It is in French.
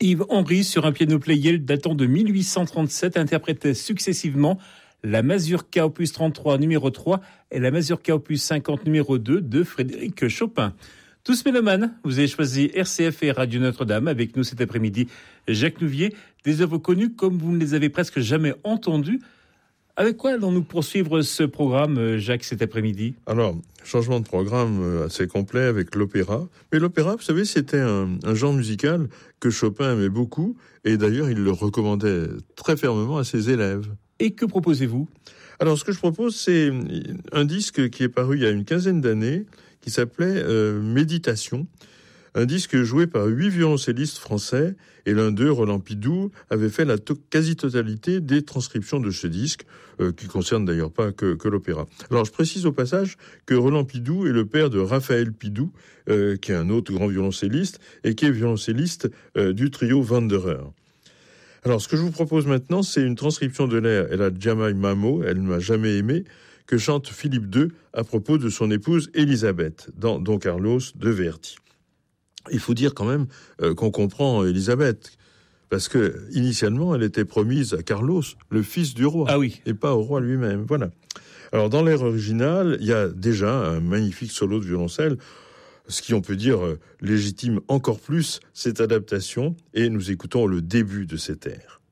Yves Henry, sur un piano Pleyel datant de 1837, interprétait successivement la Mazurka opus 33 numéro 3 et la Mazurka opus 50 numéro 2 de Frédéric Chopin. Tous mélomanes, vous avez choisi RCF et Radio Notre-Dame. Avec nous cet après-midi, Jacques Nouvier, des œuvres connues comme vous ne les avez presque jamais entendues. Avec quoi allons-nous poursuivre ce programme, Jacques, cet après-midi ? Alors, changement de programme assez complet avec l'opéra. Mais l'opéra, vous savez, c'était un genre musical que Chopin aimait beaucoup. Et d'ailleurs, il le recommandait très fermement à ses élèves. Et que proposez-vous ? Alors, ce que je propose, c'est un disque qui est paru il y a une quinzaine d'années, qui s'appelait Méditation. Un disque joué par 8 violoncellistes français, et l'un d'eux, Roland Pidou, avait fait la quasi-totalité des transcriptions de ce disque, qui concerne d'ailleurs pas que l'opéra. Alors je précise au passage que Roland Pidou est le père de Raphaël Pidou, qui est un autre grand violoncelliste, et qui est violoncelliste du trio Wanderer. Alors ce que je vous propose maintenant, c'est une transcription de l'air « Elle a jamais mamo, elle ne m'a jamais aimé », que chante Philippe II à propos de son épouse Élisabeth, dans Don Carlos de Verdi. Il faut dire quand même qu'on comprend Élisabeth, parce que initialement elle était promise à Carlos, le fils du roi, et pas au roi lui-même. Voilà. Alors dans l'air original, il y a déjà un magnifique solo de violoncelle, ce qui on peut dire légitime encore plus cette adaptation, et nous écoutons le début de cet air.